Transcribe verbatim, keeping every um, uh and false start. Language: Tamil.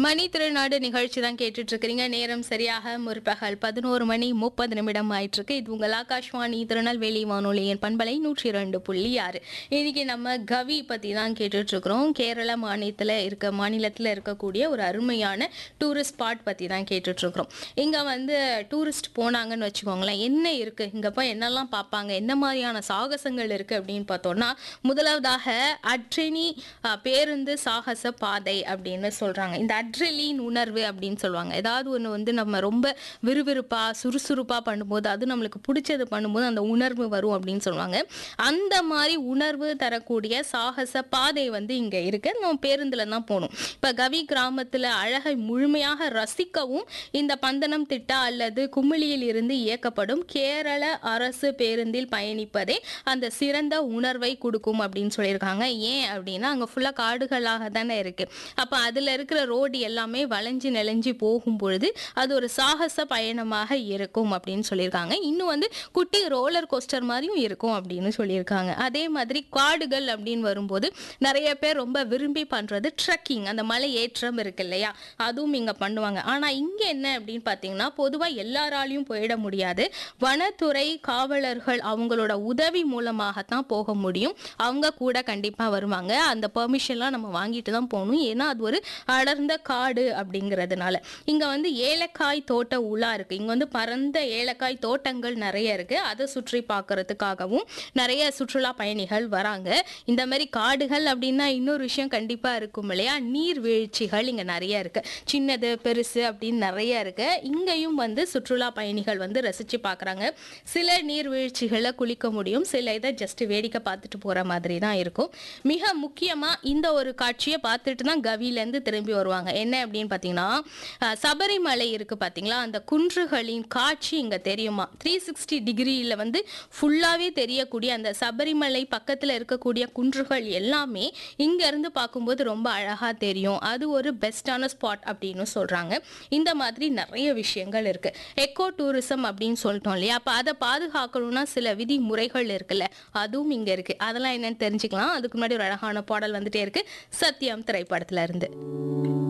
மணி திருநாடு நிகழ்ச்சி தான் கேட்டுட்டு இருக்கிறீங்க. நேரம் சரியாக முற்பகல் பதினோரு மணி முப்பது நிமிடம் ஆயிட்டு இருக்கு. இது உங்கள் ஆகாஷ்வாணி திருநெல்வேலி வானொலியின் பண்பலை நூற்றி இரண்டு புள்ளி ஆறு. இன்னைக்கு நம்ம கவி பத்தி தான் கேட்டுட்டு இருக்கிறோம். கேரள மாநிலத்தில் இருக்க மாநிலத்தில் இருக்கக்கூடிய ஒரு அருமையான டூரிஸ்ட் ஸ்பாட் பத்தி தான் கேட்டுட்டு இருக்கிறோம். இங்க வந்து டூரிஸ்ட் போனாங்கன்னு வச்சுக்கோங்களேன், என்ன இருக்கு இங்க போய் என்னெல்லாம் பார்ப்பாங்க, என்ன மாதிரியான சாகசங்கள் இருக்கு அப்படின்னு பார்த்தோம்னா, முதலாவதாக அட்ரினி அஹ், பேருந்து சாகச பாதை அப்படின்னு சொல்றாங்க. இந்த அட்ரிலின் உணர்வு அப்படின்னு சொல்லுவாங்க. ஏதாவது ஒன்று வந்து நம்ம ரொம்ப விறுவிறுப்பா சுறுசுறுப்பா பண்ணும்போது, அது நம்மளுக்கு பிடிச்சது பண்ணும்போது அந்த உணர்வு வரும் அப்படின்னு சொல்லுவாங்க. அந்த மாதிரி உணர்வு தரக்கூடிய சாகச பாதை வந்து இங்க இருக்கு. நம்ம பேருந்துல தான் போகணும். இப்ப கவி கிராமத்துல அழகை முழுமையாக ரசிக்கவும் இந்த பந்தனம் திட்டா அல்லது குமிழியில் இருந்து இயக்கப்படும் கேரள அரசு பேருந்தில் பயணிப்பதே அந்த சிறந்த உணர்வை கொடுக்கும் அப்படின்னு சொல்லியிருக்காங்க. ஏன் அப்படின்னா அங்க ஃபுல்லா காடுகளாக தானே இருக்கு. அப்ப அதுல இருக்கிற ரோடு எல்லாமே வளைஞ்சு நெளிஞ்சு போகும் பொழுது அது ஒரு சாகச பயணமாக இருக்கும் அப்படின்னு சொல்லியிருக்காங்க. இன்னும் வந்து குட்டி ரோலர் கோஸ்டர் மாதிரியும் இருக்கும் அப்படின்னு சொல்லியிருக்காங்க. அதே மாதிரி காடுகள் அப்படின்னு வரும்போது நிறைய பேர் ரொம்ப விரும்பி பண்றது ட்ரெக்கிங், அந்த மலை ஏற்றம் இருக்கு இல்லையா, அதுவும் இங்க பண்ணுவாங்க. ஆனா இங்க என்ன அப்படின்னு பாத்தீங்கன்னா, பொதுவா எல்லாராலையும் போயிட முடியாது. வனத்துறை காவலர்கள் அவங்களோட உதவி மூலமாகத்தான் போக முடியும். அவங்க கூட கண்டிப்பா வருவாங்க. அந்த பெர்மிஷன்லாம் நம்ம வாங்கிட்டு தான் போகணும். ஏன்னா அது ஒரு அடர்ந்த காடு அப்படிங்கிறதுனால. இங்க வந்து ஏலக்காய் தோட்ட உலா இருக்கு. இங்க வந்து பரந்த ஏலக்காய் தோட்டங்கள் நிறைய இருக்கு. அதை சுற்றி பார்க்கறதுக்காகவும் நிறைய சுற்றுலா பயணிகள் வராங்க. இந்த மாதிரி காடுகள் அப்படின்னா இன்னொரு விஷயம் கண்டிப்பா இருக்கும் இல்லையா, நீர்வீழ்ச்சிகள் இங்க நிறைய இருக்கு. சின்னது பெருசு அப்படின்னு நிறைய இருக்கு. இங்கேயும் வந்து சுற்றுலா பயணிகள் வந்து ரசிச்சு பார்க்குறாங்க. சில நீர்வீழ்ச்சிகளை குளிக்க முடியும், சில இதை ஜஸ்ட் வேடிக்கை பார்த்துட்டு போற மாதிரி தான் இருக்கும். மிக முக்கியமா இந்த ஒரு காட்சியை பார்த்துட்டு தான் கவியிலேருந்து திரும்பி வருவாங்க. என்ன அப்படின்னு பார்த்தீங்கன்னா, அஹ், சபரிமலை இருக்கு பார்த்தீங்களா, அந்த குன்றுகளின் காட்சி இங்க தெரியுமா, த்ரீ சிக்ஸ்டி டிகிரியில் வந்து ஃபுல்லாகவே தெரியக்கூடிய அந்த சபரிமலை பக்கத்தில் இருக்கக்கூடிய குன்றுகள் எல்லாமே இங்க இருந்து பார்க்கும்போது ரொம்ப அழகா தெரியும். அது ஒரு பெஸ்டான ஸ்பாட் அப்படின்னு சொல்றாங்க. இந்த மாதிரி நிறைய விஷயங்கள் இருக்கு. எக்கோ டூரிசம் அப்படின்னு சொல்லிட்டோம் இல்லையா, அப்ப அதை பாதுகாக்கணும்னா சில விதிமுறைகள் இருக்குல்ல, அதுவும் இங்க இருக்கு. அதெல்லாம் என்னன்னு தெரிஞ்சுக்கலாம். அதுக்கு முன்னாடி ஒரு அழகான பாடல் வந்துட்டே இருக்கு, சத்யம் திரைப்படத்துல இருந்து.